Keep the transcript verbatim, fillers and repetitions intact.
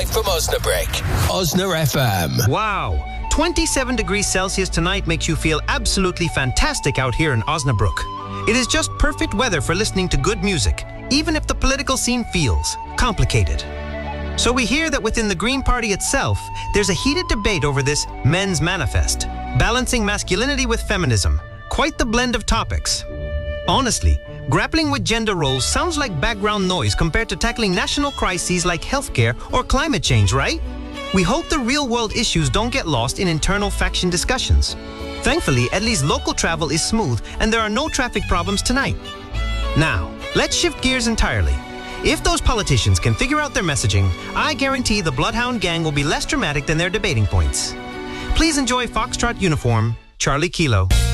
from Osnabrück. Osna F M. Wow. twenty-seven degrees Celsius tonight makes you feel absolutely fantastic out here in Osnabrück. It is just perfect weather for listening to good music, even if the political scene feels complicated. So we hear that within the Green Party itself, there's a heated debate over this men's manifest, balancing masculinity with feminism. Quite the blend of topics. Honestly, grappling with gender roles sounds like background noise compared to tackling national crises like healthcare or climate change, right? We hope the real-world issues don't get lost in internal faction discussions. Thankfully, at least local travel is smooth and there are no traffic problems tonight. Now, let's shift gears entirely. If those politicians can figure out their messaging, I guarantee the Bloodhound Gang will be less dramatic than their debating points. Please enjoy Foxtrot Uniform, Charlie Kilo.